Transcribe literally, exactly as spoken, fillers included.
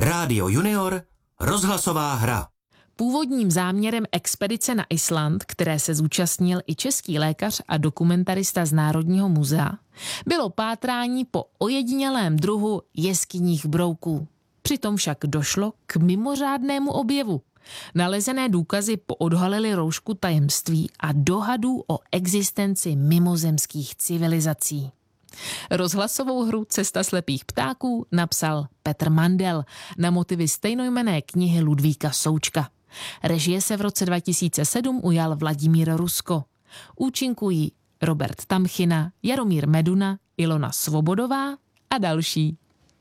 Rádio Junior, rozhlasová hra. Původním záměrem expedice na Island, které se zúčastnil i český lékař a dokumentarista z Národního muzea, bylo pátrání po ojedinělém druhu jeskyních brouků. Přitom však došlo k mimořádnému objevu. Nalezené důkazy poodhalily roušku tajemství a dohadů o existenci mimozemských civilizací. Rozhlasovou hru Cesta slepých ptáků napsal Petr Mandel na motivy stejnojmenné knihy Ludvíka Součka. Režie se v roce dva tisíce sedm ujal Vladimír Rusko. Účinkují Robert Tamchina, Jaromír Meduna, Ilona Svobodová a další.